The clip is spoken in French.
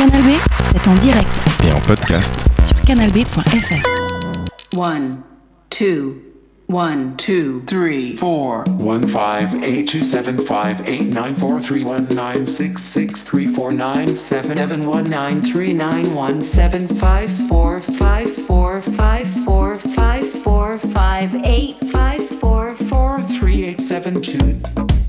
Canal B, c'est en direct Et en podcast sur canalb.fr. 1, 2, 1, 2, 3, 4. 1 5 8 2 7 5 8 9 4 3 1 9 6 6 3 4 9 7 7 1 9 3 9 1 7 5 4 5